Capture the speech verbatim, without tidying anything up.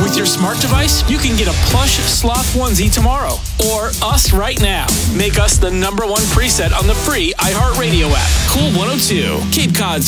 With your smart device, you can get a plush sloth onesie tomorrow. Or us right now. Make us the number one preset on the free iHeartRadio app. Cool one oh two, Cape Cod's